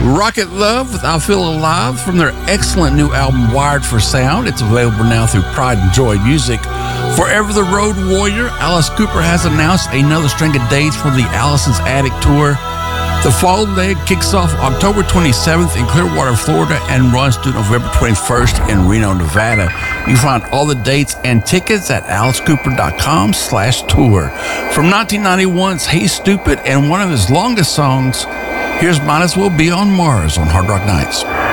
Rocket Love with I Feel Alive from their excellent new album Wired for Sound. It's available now through Pride and Joy Music. Forever the Road Warrior, Alice Cooper has announced another string of dates for the Allison's Attic Tour. The fall leg kicks off October 27th in Clearwater, Florida, and runs through November 21st in Reno, Nevada. You find all the dates and tickets at alicecooper.com/tour. From 1991's Hey Stupid and one of his longest songs, here's Might As Well Be on Mars on Hard Rock Nights.